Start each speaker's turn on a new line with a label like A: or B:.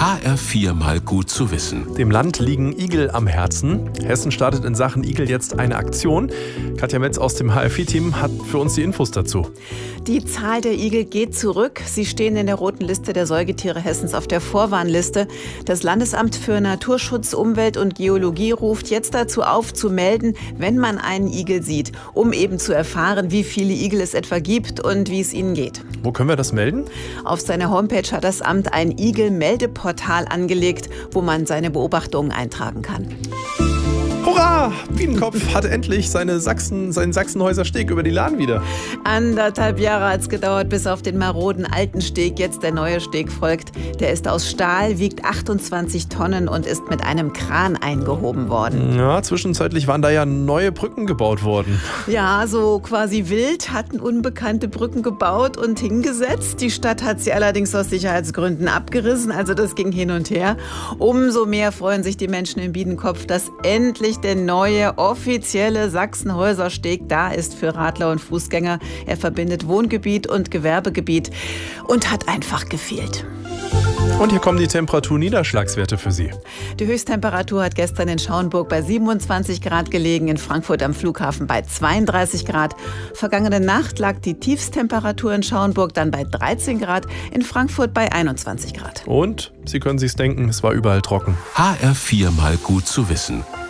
A: HR4 mal gut zu wissen.
B: Dem Land liegen Igel am Herzen. Hessen startet in Sachen Igel jetzt eine Aktion. Katja Metz aus dem HR4-Team hat für uns die Infos dazu.
C: Die Zahl der Igel geht zurück. Sie stehen in der roten Liste der Säugetiere Hessens auf der Vorwarnliste. Das Landesamt für Naturschutz, Umwelt und Geologie ruft jetzt dazu auf, zu melden, wenn man einen Igel sieht, um eben zu erfahren, wie viele Igel es etwa gibt und wie es ihnen geht.
B: Wo können wir das melden?
C: Auf seiner Homepage hat das Amt ein Igel-Meldeportal angelegt, wo man seine Beobachtungen eintragen kann.
B: Hurra! Biedenkopf hat endlich seinen Sachsenhäuser Steg über die Lahn wieder.
C: 1,5 Jahre hat es gedauert, bis auf den maroden alten Steg jetzt der neue Steg folgt. Der ist aus Stahl, wiegt 28 Tonnen und ist mit einem Kran eingehoben worden.
B: Ja, zwischenzeitlich waren da ja neue Brücken gebaut worden.
C: Ja, so quasi wild hatten unbekannte Brücken gebaut und hingesetzt. Die Stadt hat sie allerdings aus Sicherheitsgründen abgerissen, also das ging hin und her. Umso mehr freuen sich die Menschen in Biedenkopf, dass endlich der neue offizielle Sachsenhäuser Steg da ist für Radler und Fußgänger. Er verbindet Wohngebiet und Gewerbegebiet und hat einfach gefehlt.
B: Und hier kommen die Temperatur-Niederschlagswerte für Sie.
C: Die Höchsttemperatur hat gestern in Schauenburg bei 27 Grad gelegen, in Frankfurt am Flughafen bei 32 Grad. Vergangene Nacht lag die Tiefstemperatur in Schauenburg dann bei 13 Grad, in Frankfurt bei 21 Grad.
B: Und, Sie können sich's denken, es war überall trocken.
A: HR4 mal gut zu wissen.